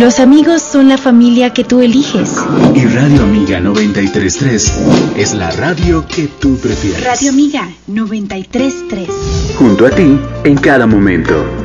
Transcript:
Los amigos son la familia que tú eliges. Y Radio Amiga 93.3 es la radio que tú prefieres. Radio Amiga 93.3. Junto a ti en cada momento.